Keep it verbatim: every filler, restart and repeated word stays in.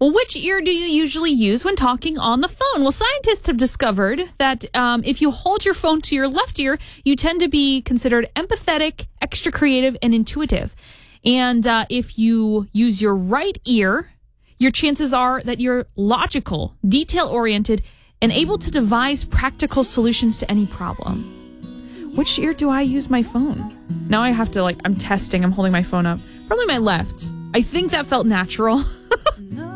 Well, which ear do you usually use when talking on the phone? Well, scientists have discovered that um, if you hold your phone to your left ear, you tend to be considered empathetic, extra creative, and intuitive. And uh, if you use your right ear, your chances are that you're logical, detail-oriented, and able to devise practical solutions to any problem. Which ear do I use my phone? Now I have to, like, I'm testing. I'm holding my phone up. Probably my left. I think that felt natural.